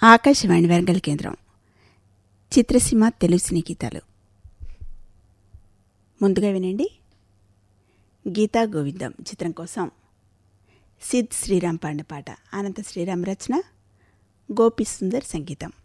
ఆకాశవాణి వరంగల్ కేంద్రం. చిత్రసీమ తెలుగు సినీ గీతాలు. ముందుగా వినండి. గీతా గోవిందం చిత్రం కోసం సిద్ శ్రీరామ్ పాడిన పాట. అనంత శ్రీరామ్ రచన, గోపి సుందర్ సంగీతం.